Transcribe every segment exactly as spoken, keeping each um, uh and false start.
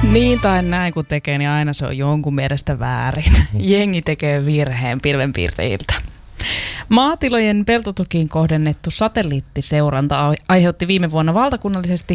Niin tai näin kun tekee, niin aina se on jonkun mielestä väärin. Jengi tekee virheen pilvenpiirtäjiltä. Maatilojen peltotukiin kohdennettu satelliittiseuranta aiheutti viime vuonna valtakunnallisesti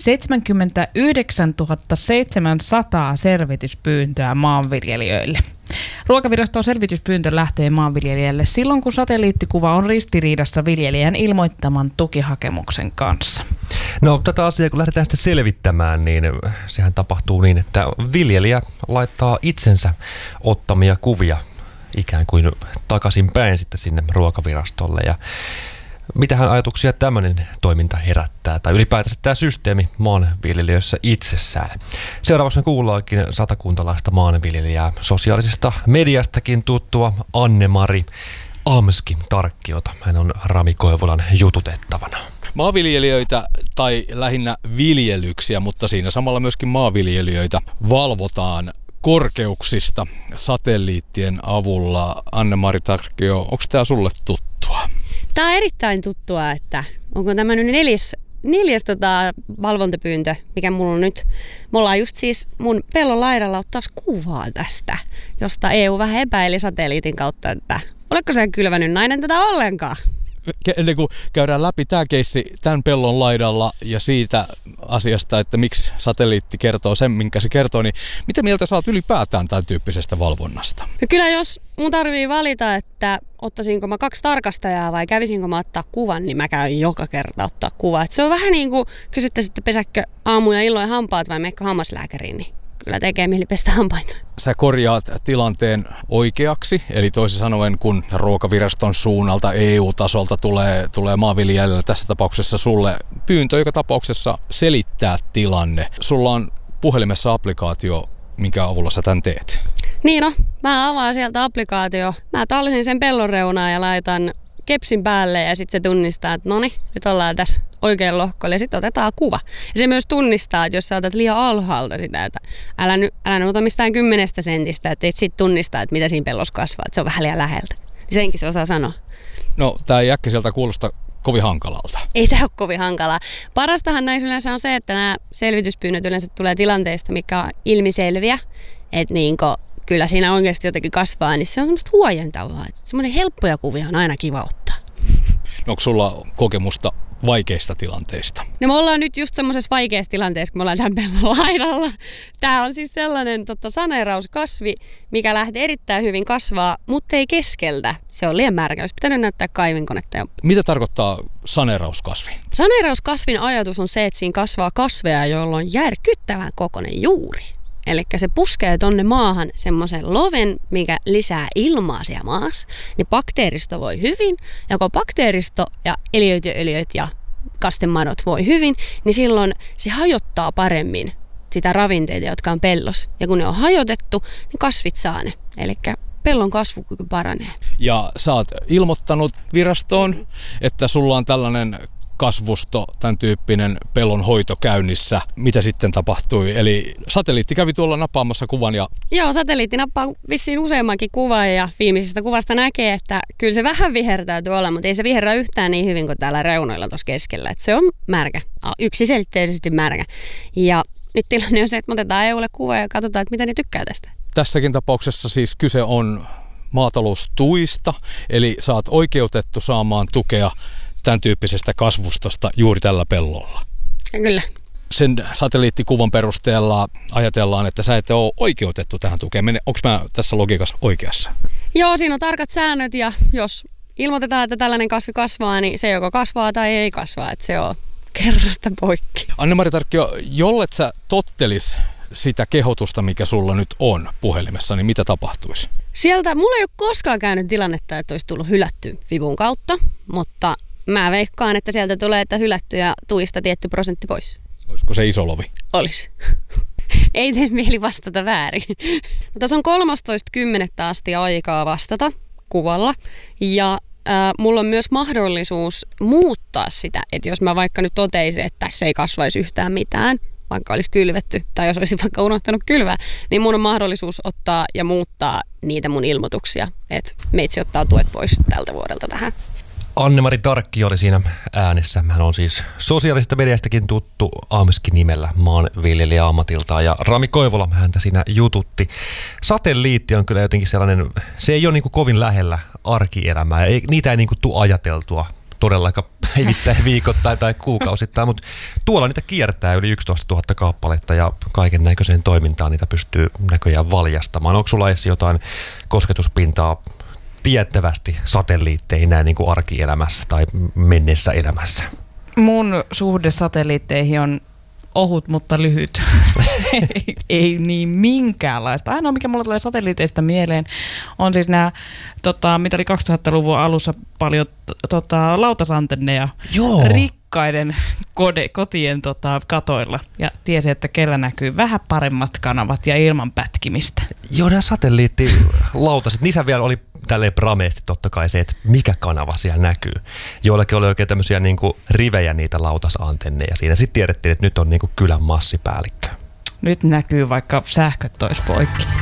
seitsemänkymmentäyhdeksäntuhatta seitsemänsataa selvityspyyntöä maanviljelijöille. Ruokaviraston selvityspyyntö lähtee maanviljelijälle silloin, kun satelliittikuva on ristiriidassa viljelijän ilmoittaman tukihakemuksen kanssa. No tätä asiaa kun lähdetään sitten selvittämään, niin sehän tapahtuu niin, että viljelijä laittaa itsensä ottamia kuvia ikään kuin takaisin päin sitten sinne ruokavirastolle. Ja mitähän ajatuksia tämmöinen toiminta herättää, tai ylipäätänsä tämä systeemi maanviljelijöissä itsessään. Seuraavaksi me kuullaankin satakuntalaista maanviljelijää, sosiaalisesta mediastakin tuttua Anne-Mari Amski-Tarkkiota. Hän on Rami Koivulan jututettavana. Maanviljelijöitä tai lähinnä viljelyksiä, mutta siinä samalla myöskin maanviljelijöitä valvotaan korkeuksista satelliittien avulla. Anne-Mari Tarkkio, onko tämä sulle tuttua? Tämä on erittäin tuttua, että onko tämä nyt neljäs, neljäs tota, valvontapyyntö, mikä mulla on nyt. Me ollaan just siis mun pellon laidalla ottaa kuvaa tästä, josta E U vähän epäili satelliitin kautta, että oletko sä kylvänyt nainen tätä ollenkaan? Ennen kuin käydään läpi tämä keissi tämän pellon laidalla ja siitä asiasta, että miksi satelliitti kertoo sen, minkä se kertoo, niin mitä mieltä sä oot ylipäätään tämän tyyppisestä valvonnasta? No kyllä jos mun tarvii valita, että ottaisinko mä kaksi tarkastajaa vai kävisinko mä ottaa kuvan, niin mä käyn joka kerta ottaa kuvaa. Et se on vähän niin kuin kysyttäisiin, että pesäkkö aamu ja illoin hampaat vai meikö hammaslääkäriin, niin kyllä tekee mieli pestä hampaita. Sä korjaat tilanteen oikeaksi, eli toisin sanoen kun ruokaviraston suunnalta E U-tasolta tulee, tulee maanviljelijälle tässä tapauksessa sulle pyyntö, joka tapauksessa selittää tilanne. Sulla on puhelimessa applikaatio, minkä avulla sä tämän teet. Niin no, mä avaan sieltä applikaatio. Mä tallisin sen pellon reunaan ja laitan kepsin päälle ja sitten se tunnistaa, että noni, nyt ollaan tässä oikein lohkolla ja sitten otetaan kuva. Ja se myös tunnistaa, että jos sä otat liian alhaalta sitä, että älä nyt, älä nyt ota mistään kymmenestä sentistä, että sitten tunnistaa, että mitä siinä pellossa kasvaa, että se on vähän liian läheltä. Senkin se osaa sanoa. No, tää ei äkkiseltä kuulosta kovin hankalalta. Ei tämä ole kovin hankalaa. Parastahan näissä yleensä on se, että nämä selvityspyynnöt yleensä tulee tilanteista, mikä on ilmiselviä. Että niinku, kyllä siinä oikeasti jotenkin kasvaa, niin se on semmoista huojentavaa. Semmoinen helppoja kuvia on aina kiva ottaa. No, onko sulla kokemusta vaikeista tilanteista? No me ollaan nyt just semmoisessa vaikeassa tilanteessa, kun me ollaan tämän pellon laidalla. Tämä on siis sellainen totta, saneerauskasvi, mikä lähtee erittäin hyvin kasvaa, mutta ei keskeltä. Se on liian märkä. Olisi pitänyt näyttää kaivinkonetta. Jo. Mitä tarkoittaa saneerauskasvi? Saneerauskasvin ajatus on se, että siinä kasvaa kasveja, joilla on järkyttävän kokoinen juuri. Eli se puskee tonne maahan semmoisen loven, mikä lisää ilmaa siellä maassa, niin bakteeristo voi hyvin. Ja kun bakteeristo ja eliöt ja öljyt ja kastemadot voi hyvin, niin silloin se hajottaa paremmin sitä ravinteita, jotka on pellossa. Ja kun ne on hajotettu, niin kasvit saa ne. Eli pellon kasvukyky paranee. Ja sä oot ilmoittanut virastoon, että sulla on tällainen kasvusto, tämän tyyppinen pellon hoito käynnissä. Mitä sitten tapahtui? Eli satelliitti kävi tuolla nappaamassa kuvan ja... Joo, satelliitti nappaa vissiin useammankin kuvan ja viimeisestä kuvasta näkee, että kyllä se vähän vihertäytyy olla, mutta ei se viherrä yhtään niin hyvin kuin täällä reunoilla tuossa keskellä. Että se on märkä, yksiselitteisesti märkä. Ja nyt tilanne on se, että me otetaan E U:lle kuva ja katsotaan, että mitä ne tykkää tästä. Tässäkin tapauksessa siis kyse on maataloustuista, eli sä oot oikeutettu saamaan tukea tämän tyyppisestä kasvustosta juuri tällä pellolla. Kyllä. Sen satelliittikuvan perusteella ajatellaan, että sä et ole oikeutettu tähän tukeen. Onko mä tässä logiikassa oikeassa? Joo, siinä on tarkat säännöt ja jos ilmoitetaan, että tällainen kasvi kasvaa, niin se joko kasvaa tai ei kasvaa. Että se on kerrasta poikki. Anne-Mari Tarkkio, jollet sä tottelis sitä kehotusta, mikä sulla nyt on puhelimessa, niin mitä tapahtuisi? Sieltä mulla ei ole koskaan käynyt tilannetta, että olisi tullut hylätty vivun kautta, mutta mä veikkaan, että sieltä tulee, että hylätty ja tuista tietty prosentti pois. Olisiko se iso lovi? Olisi. Ei tee mieli vastata väärin. Tässä on kolmastoista kymmenettä asti aikaa vastata kuvalla ja äh, mulla on myös mahdollisuus muuttaa sitä, että jos mä vaikka nyt toteisin, että tässä ei kasvaisi yhtään mitään, vaikka olisi kylvetty tai jos olisi vaikka unohtanut kylvää, niin mun on mahdollisuus ottaa ja muuttaa niitä mun ilmoituksia, että meitsi ottaa tuet pois tältä vuodelta tähän. Anne-Mari Tarkki oli siinä äänessä. Hän on siis sosiaalisesta mediastakin tuttu Amski-nimellä maanviljelijä ammatiltaan. Ja Rami Koivola häntä siinä jututti. Satelliitti on kyllä jotenkin sellainen, se ei ole niin kuin kovin lähellä arkielämää. Ei, niitä ei niin kuin tule ajateltua todellakaan päivittäin, viikoittain tai kuukausittain, mutta tuolla niitä kiertää yli yksitoistatuhatta kappaletta ja kaiken näköiseen toimintaan niitä pystyy näköjään valjastamaan. Onko sulla edes jotain kosketuspintaa tiettävästi satelliitteihin näin niin kuin arkielämässä tai menneessä elämässä? Mun suhde satelliitteihin on ohut, mutta lyhyt. ei, ei niin minkäänlaista. Ainoa, mikä mulla tulee satelliiteista mieleen, on siis nämä, tota, mitä oli kaksituhattaluvun alussa paljon tota, lautasantenneja Joo. rikkaiden kode, kotien tota, katoilla. Ja tiesi, että kellä näkyy vähän paremmat kanavat ja ilman pätkimistä. Joo, nämä satelliittilautaset, niissä vielä oli tälleen prameesti totta kai se, että mikä kanava siellä näkyy. Joillakin oli oikein tämmöisiä niin kuin rivejä niitä lautasantenneja siinä. Sitten tiedettiin, että nyt on niin kuin kylän massipäällikkö. Nyt näkyy, vaikka sähköt tois poikki.